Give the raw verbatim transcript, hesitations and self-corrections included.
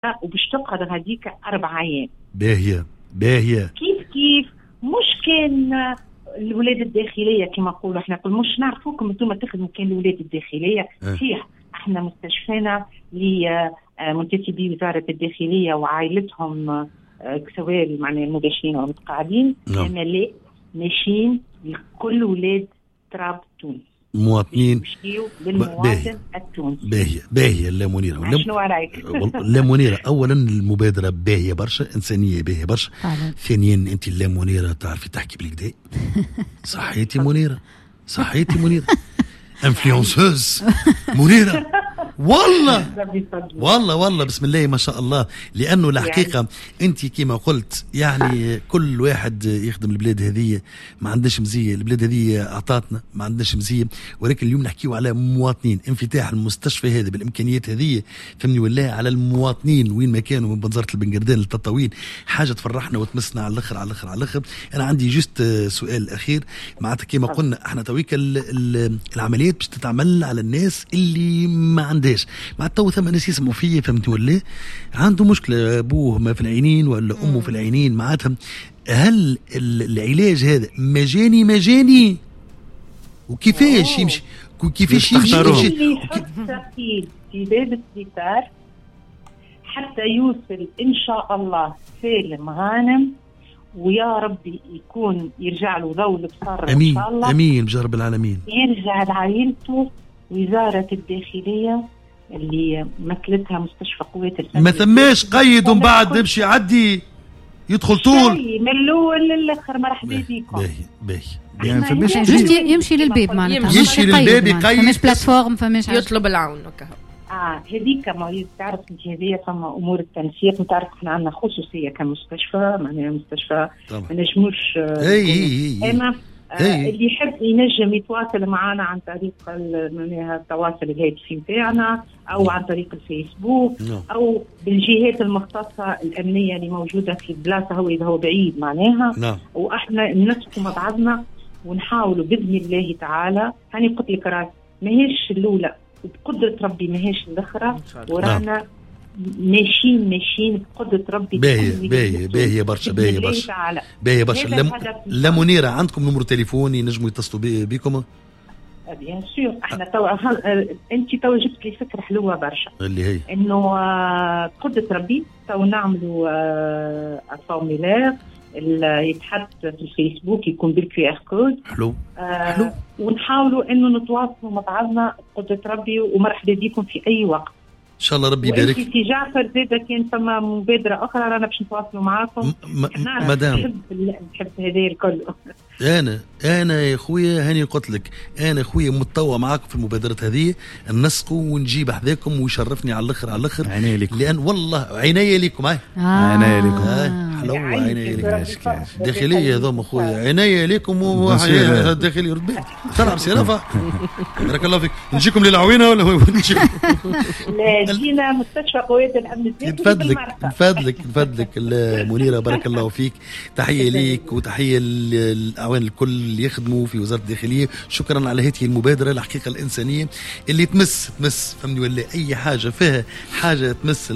وباش تقعد غاديك أربع أيام. باهية باهية. كيف كيف مش كان الولاد الداخلية كما نقولوا احنا كل مش نعرفوكم انتم تخدموا كان الولاد الداخلية صحيح. احنا مستشفينا لمنتسبي وزارة الداخلية وعائلتهم سواء معناها المباشرين او المتقاعدين. انا لا ماشيين لكل ولاد تراب تونس مواطنين للمواطن التونسي. باهية باهية. لا منيرة شنو عليك؟ لا منيرة، أولا المبادرة باهية برشا، إنسانية باهية برشا. ثانيا أنت لا منيرة تعرفي تحكي بالكدا. صحيتي منيرة صحيتي منيرة انفلونسوز منيرة والله والله والله بسم الله ما شاء الله. لأنه الحقيقة يعني أنت كما قلت يعني كل واحد يخدم البلاد هذه ما عندناش مزية، البلاد هذه أعطاتنا ما عندناش مزية، ولكن اليوم نحكيو على مواطنين. انفتاح المستشفى هذا بالإمكانيات هذه فهمني والله على المواطنين وين ما كانوا من بنزرة البنجردان للتطاوين حاجة تفرحنا وتمسنا على الآخر على الآخر على الآخر. أنا عندي جست سؤال أخير معناتها كما قلنا احنا تويك العمليات باش تتعمل على الناس اللي ما عندها مع التو ثم ناس يسمعوا فيه فهمتوا ولا عنده مشكله ابوه ما في العينين ولا امه في العينين معناتها هل العلاج هذا مجاني مجاني وكيفاش يمشي كيفاش يمشي اللي يحط في في باب الستار حتى يوصل ان شاء الله سالم غانم ويا ربي يكون يرجع له ضوء البصر امين ان شاء الله. امين بجاه رب العالمين. يرجع لعائلته. وزارة الداخلية اللي مثلتها مستشفى قوات الأمن ما ثماش قيد ومن بعد يمشي يعدي يدخل طول من الاول للاخر. مرحبا بكم. باهي باهي يعني فماش جوست يمشي للباب معناتها يمشي للباب يقيد فماش بلاتفورم فماش يطلب العون. اه هذيك ما تعرف انت هذه فما امور التنسيق. نتعرف احنا عندنا خصوصيه كمستشفى معناها مستشفى ما نجموش اما آه اللي يحب ينجم يتواصل معنا عن طريق التواصل الهاتفي نتاعنا او عن طريق الفيسبوك no. او بالجهات المختصه الامنيه اللي موجوده في بلاصه هو اذا هو بعيد معناها no. واحنا ننسقوا مع بعضنا ونحاولوا باذن الله تعالى. هاني قلت لك راس ماهيش الاولى وبقدره ربي ماهيش الاخرى ورانا no. ماشيين ماشيين بقدرة ربي. باهية باهية باهية برشا باهية برشا باهية برشا. لم... لا منيرة عندكم نمر تليفوني ينجموا يتصلوا بي... بكم؟ بيان سور احنا توا انت توا جبت لي فكرة حلوة برشا اللي هي انه بقدرة ربي توا نعملوا فورميلير يتحط في الفيسبوك يكون بالكيو ار كود. حلو آه حلو. ونحاولوا انه نتواصلوا مع بعضنا بقدرة ربي ومرحبا بكم في اي وقت ان شاء الله ربي يبارك. في جعفر زيدا كان ثم مبادره اخرى رانا باش نتواصلوا معاكم. مدام نحب نحب هذا الكل. انا انا يا خويا هاني قلت لك انا خويا متطوع معاكم في المبادرات هذه ننسقوا ونجيب حذاكم ويشرفني على الاخر على الاخر. عينيا لكم لان والله عينيا لكم هاي آه. عينيا لكم حلوه عينيا لكم داخليه هذوما خويا عينيا لكم وحياه داخليه رد بالك طلع بسرافه بارك الله فيك. نجيكم للعوينه ولا نجيكم لا جينا مستشفى قوات الامن. نفدلك نفدلك نفدلك منيرة بارك الله فيك. تحيه ليك وتحيه للاعوان الكل اللي يخدموا في وزاره الداخليه. شكرا على هذه المبادره الحقيقه الانسانيه اللي تمس تمس فهمني ولا اي حاجه فيها حاجه تمس